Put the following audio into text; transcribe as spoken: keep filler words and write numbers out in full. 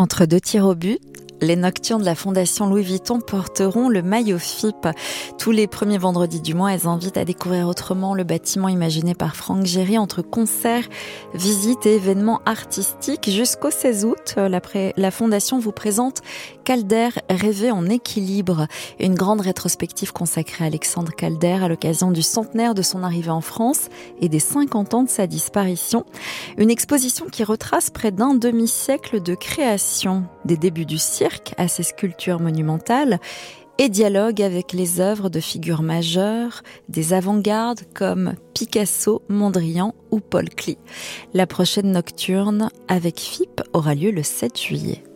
Entre deux tirs au but, les nocturnes de la Fondation Louis Vuitton porteront le maillot F I P. Tous les premiers vendredis du mois, elles invitent à découvrir autrement le bâtiment imaginé par Franck Géry entre concerts, visites et événements artistiques. Jusqu'au seize août, la, pré- la Fondation vous présente Calder, rêver en équilibre. Une grande rétrospective consacrée à Alexandre Calder à l'occasion du centenaire de son arrivée en France et des cinquante ans de sa disparition. Une exposition qui retrace près d'un demi-siècle de création, des débuts du cirque à ses sculptures monumentales et dialogue avec les œuvres de figures majeures des avant-gardes comme Picasso, Mondrian ou Paul Klee. La prochaine nocturne avec F I P aura lieu le sept juillet.